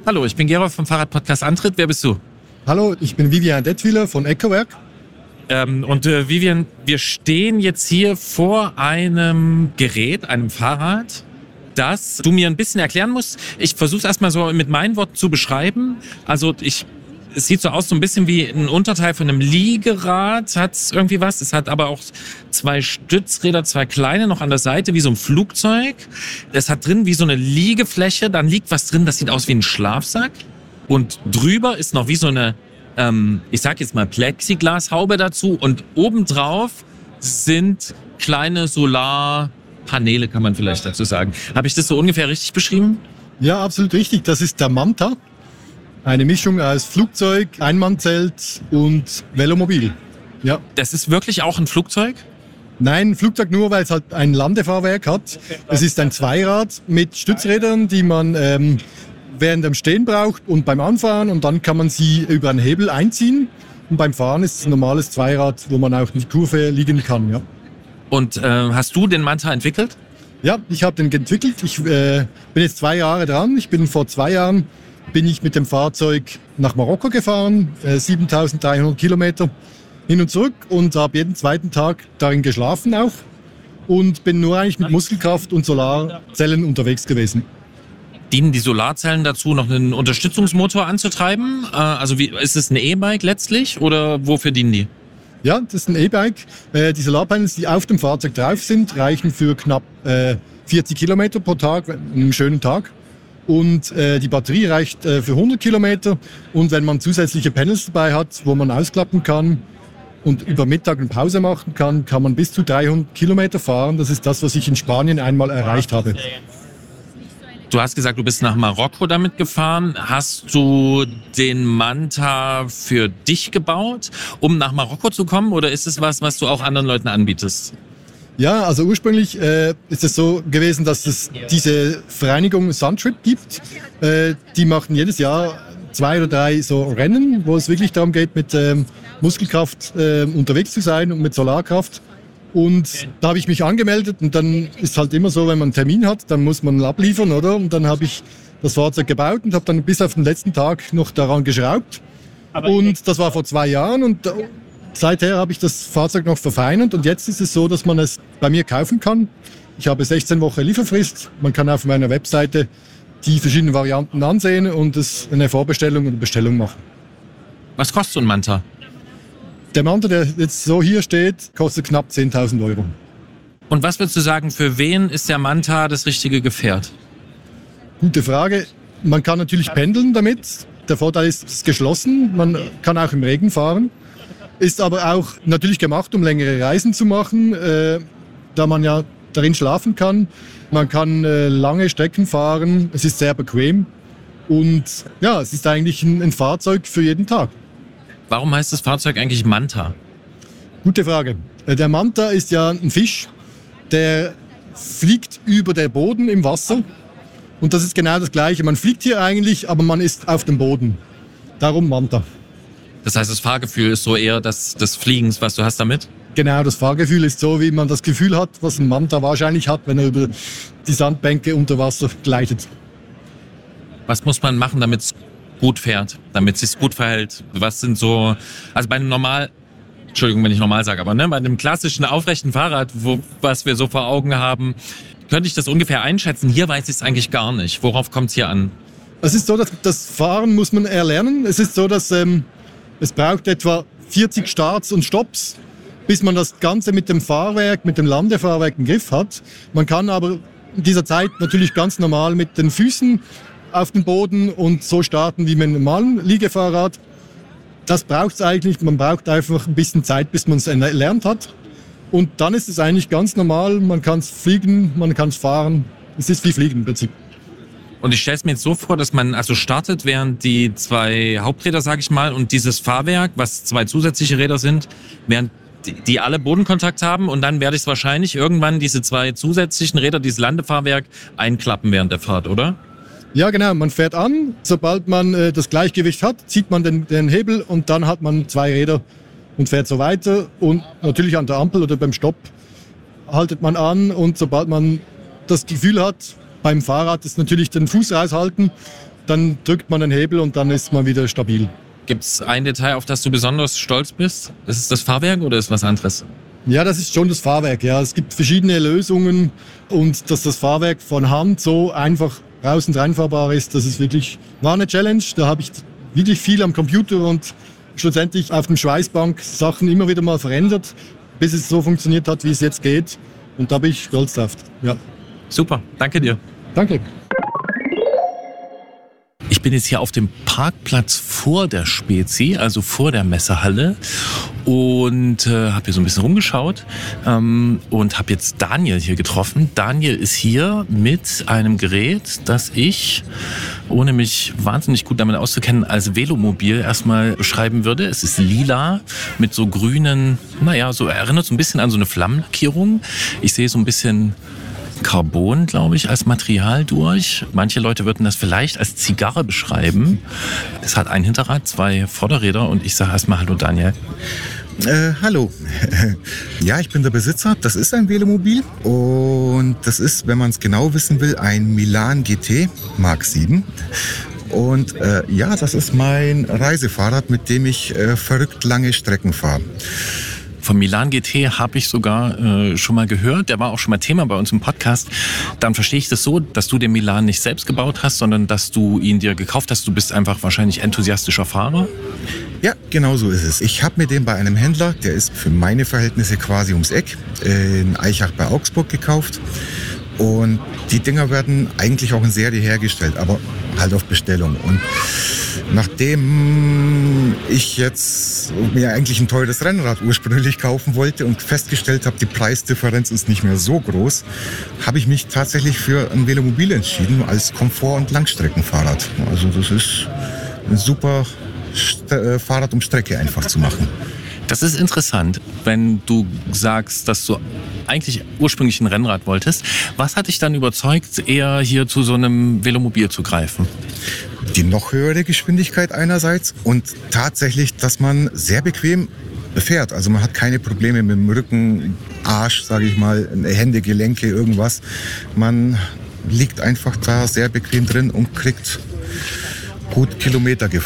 Hallo, ich bin Gerolf vom Fahrradpodcast Antritt. Wer bist du? Hallo, ich bin Vivian Detwiler von Ecowerk. Vivian, wir stehen jetzt hier vor einem Gerät, einem Fahrrad, das du mir ein bisschen erklären musst. Ich versuche es erstmal so mit meinen Worten zu beschreiben. Also es sieht so aus, so ein bisschen wie ein Unterteil von einem Liegerad, hat es irgendwie was. Es hat aber auch 2 Stützräder, 2 kleine noch an der Seite, wie so ein Flugzeug. Es hat drin wie so eine Liegefläche, dann liegt was drin, das sieht aus wie ein Schlafsack. Und drüber ist noch wie so eine, ich sag jetzt mal Plexiglashaube dazu. Und obendrauf sind kleine Solarpaneele, kann man vielleicht dazu sagen. Habe ich das so ungefähr richtig beschrieben? Ja, absolut richtig. Das ist der Manta. Eine Mischung aus Flugzeug, Einmannzelt und Velomobil. Ja. Das ist wirklich auch ein Flugzeug? Nein, ein Flugzeug nur, weil es halt ein Landefahrwerk hat. Es ist ein Zweirad mit Stützrädern, die man während dem Stehen braucht und beim Anfahren. Und dann kann man sie über einen Hebel einziehen. Und beim Fahren ist es ein normales Zweirad, wo man auch in die Kurve liegen kann. Ja. Und hast du den Manta entwickelt? Ja, ich habe den entwickelt. Ich bin jetzt 2 Jahre dran. Vor 2 Jahren bin ich mit dem Fahrzeug nach Marokko gefahren, 7.300 Kilometer hin und zurück und habe jeden zweiten Tag darin geschlafen auch und bin nur eigentlich mit Muskelkraft und Solarzellen unterwegs gewesen. Dienen die Solarzellen dazu, noch einen Unterstützungsmotor anzutreiben? Also ist es ein E-Bike letztlich oder wofür dienen die? Ja, das ist ein E-Bike. Die Solarpanels, die auf dem Fahrzeug drauf sind, reichen für knapp 40 Kilometer pro Tag, einen schönen Tag. Und die Batterie reicht für 100 Kilometer. Und wenn man zusätzliche Panels dabei hat, wo man ausklappen kann und über Mittag eine Pause machen kann, kann man bis zu 300 Kilometer fahren. Das ist das, was ich in Spanien einmal erreicht habe. Du hast gesagt, du bist nach Marokko damit gefahren. Hast du den Manta für dich gebaut, um nach Marokko zu kommen? Oder ist es was du auch anderen Leuten anbietest? Ja, also ursprünglich ist es so gewesen, dass es diese Vereinigung Suntrip gibt. Die machen jedes Jahr 2 oder 3 so Rennen, wo es wirklich darum geht, mit Muskelkraft unterwegs zu sein und mit Solarkraft. Und da habe ich mich angemeldet und dann ist halt immer so, wenn man einen Termin hat, dann muss man abliefern, oder? Und dann habe ich das Fahrzeug gebaut und habe dann bis auf den letzten Tag noch daran geschraubt. Und das war vor 2 Jahren und seither habe ich das Fahrzeug noch verfeinert und jetzt ist es so, dass man es bei mir kaufen kann. Ich habe 16 Wochen Lieferfrist. Man kann auf meiner Webseite die verschiedenen Varianten ansehen und es eine Vorbestellung und Bestellung machen. Was kostet so ein Manta? Der Manta, der jetzt so hier steht, kostet knapp 10.000 Euro. Und was würdest du sagen, für wen ist der Manta das richtige Gefährt? Gute Frage. Man kann natürlich pendeln damit. Der Vorteil ist, es ist geschlossen. Man kann auch im Regen fahren. Ist aber auch natürlich gemacht, um längere Reisen zu machen, da man ja darin schlafen kann. Man kann lange Strecken fahren, es ist sehr bequem und ja, es ist eigentlich ein Fahrzeug für jeden Tag. Warum heißt das Fahrzeug eigentlich Manta? Gute Frage. Der Manta ist ja ein Fisch, der fliegt über den Boden im Wasser und das ist genau das Gleiche. Man fliegt hier eigentlich, aber man ist auf dem Boden. Darum Manta. Das heißt, das Fahrgefühl ist so eher das Fliegens, was du hast damit? Genau, das Fahrgefühl ist so, wie man das Gefühl hat, was ein Manta wahrscheinlich hat, wenn er über die Sandbänke unter Wasser gleitet. Was muss man machen, damit es gut fährt, damit es sich gut verhält? Was sind so, also bei einem Entschuldigung, wenn ich normal sage, aber bei einem klassischen aufrechten Fahrrad, was wir so vor Augen haben, könnte ich das ungefähr einschätzen. Hier weiß ich es eigentlich gar nicht. Worauf kommt es hier an? Es ist so, dass das Fahren muss man erlernen. Es ist so, dass es braucht etwa 40 Starts und Stopps, bis man das Ganze mit dem Fahrwerk, mit dem Landefahrwerk im Griff hat. Man kann aber in dieser Zeit natürlich ganz normal mit den Füßen auf den Boden und so starten wie mit einem normalen Liegefahrrad. Das braucht es eigentlich. Man braucht einfach ein bisschen Zeit, bis man es erlernt hat. Und dann ist es eigentlich ganz normal. Man kann es fliegen, man kann es fahren. Es ist wie Fliegen im Prinzip. Und ich stelle es mir jetzt so vor, dass man also startet, während die 2 Haupträder, sage ich mal, und dieses Fahrwerk, was 2 zusätzliche Räder sind, während die alle Bodenkontakt haben und dann werde ich es wahrscheinlich irgendwann diese 2 zusätzlichen Räder, dieses Landefahrwerk, einklappen während der Fahrt, oder? Ja, genau. Man fährt an. Sobald man das Gleichgewicht hat, zieht man den Hebel und dann hat man 2 Räder und fährt so weiter. Und natürlich an der Ampel oder beim Stopp haltet man an und sobald man das Gefühl hat, beim Fahrrad ist natürlich den Fuß raushalten, dann drückt man den Hebel und dann ist man wieder stabil. Gibt es ein Detail, auf das du besonders stolz bist? Ist es das Fahrwerk oder ist es was anderes? Ja, das ist schon das Fahrwerk. Ja. Es gibt verschiedene Lösungen und dass das Fahrwerk von Hand so einfach raus- und reinfahrbar ist, das ist wirklich, war eine Challenge. Da habe ich wirklich viel am Computer und schlussendlich auf dem Schweißbank Sachen immer wieder mal verändert, bis es so funktioniert hat, wie es jetzt geht. Und da bin ich stolz drauf. Ja. Super, danke dir. Danke. Ich bin jetzt hier auf dem Parkplatz vor der Spezi, also vor der Messehalle und habe hier so ein bisschen rumgeschaut und habe jetzt Daniel hier getroffen. Daniel ist hier mit einem Gerät, das ich, ohne mich wahnsinnig gut damit auszukennen, als Velomobil erstmal beschreiben würde. Es ist lila mit so grünen, so erinnert so ein bisschen an so eine Flammenlackierung. Ich sehe so ein bisschen Carbon, glaube ich, als Material durch. Manche Leute würden das vielleicht als Zigarre beschreiben. Es hat ein Hinterrad, 2 Vorderräder und ich sage erstmal Hallo Daniel. Hallo. Ja, ich bin der Besitzer. Das ist ein Velomobil und das ist, wenn man es genau wissen will, ein Milan GT Mark 7. Und das ist mein Reisefahrrad, mit dem ich verrückt lange Strecken fahre. Vom Milan GT habe ich sogar schon mal gehört. Der war auch schon mal Thema bei uns im Podcast. Dann verstehe ich das so, dass du den Milan nicht selbst gebaut hast, sondern dass du ihn dir gekauft hast. Du bist einfach wahrscheinlich enthusiastischer Fahrer. Ja, genau so ist es. Ich habe mir den bei einem Händler, der ist für meine Verhältnisse quasi ums Eck, in Aichach bei Augsburg gekauft. Und die Dinger werden eigentlich auch in Serie hergestellt, aber halt auf Bestellung. Und nachdem ich jetzt mir eigentlich ein teures Rennrad ursprünglich kaufen wollte und festgestellt habe, die Preisdifferenz ist nicht mehr so groß, habe ich mich tatsächlich für ein Velomobil entschieden als Komfort- und Langstreckenfahrrad. Also das ist ein super Fahrrad, um Strecke einfach zu machen. Das ist interessant, wenn du sagst, dass du eigentlich ursprünglich ein Rennrad wolltest. Was hat dich dann überzeugt, eher hier zu so einem Velomobil zu greifen? Die noch höhere Geschwindigkeit einerseits und tatsächlich, dass man sehr bequem fährt. Also man hat keine Probleme mit dem Rücken, Arsch, sage ich mal, Hände, Gelenke, irgendwas. Man liegt einfach da sehr bequem drin und kriegt gut Kilometer gefahren.